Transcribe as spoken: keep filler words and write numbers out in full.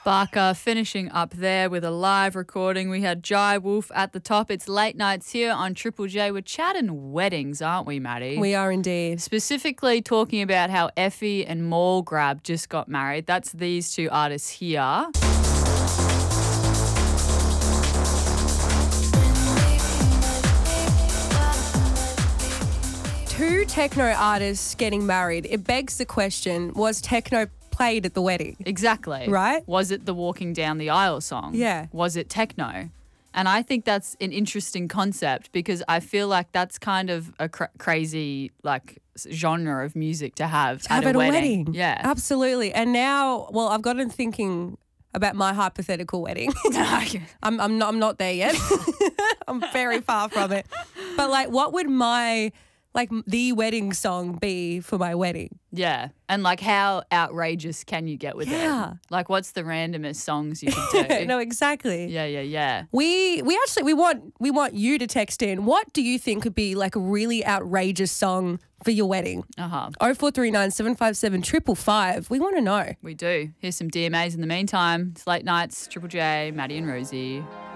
Barker finishing up there with a live recording. We had Jai Wolf at the top. It's late nights here on Triple J. We're chatting weddings, aren't we, Maddie? We are indeed. Specifically talking about how Effie and Mall Grab just got married. That's these two artists here. Two techno artists getting married. It begs the question, was techno played at the wedding? Exactly. Right? Was it the Walking Down the Aisle song? Yeah. Was it techno? And I think that's an interesting concept because I feel like that's kind of a cr- crazy like genre of music to have, To at, have a, at wedding. a wedding. Yeah. Absolutely. And now, well, I've gotten thinking about my hypothetical wedding. I'm I'm not I'm not there yet. I'm very far from it. But like, what would my like the wedding song be for my wedding? Yeah. And like how outrageous can you get with Yeah. it? Like what's the randomest songs you could do? No, exactly. Yeah, yeah, yeah. We we actually we want we want you to text in. What do you think would be like a really outrageous song for your wedding? Uh-huh. oh four three nine, seven five seven, five five five. We want to know. We do. Here's some D M As in the meantime. It's late nights, Triple J, Maddie and Rosie.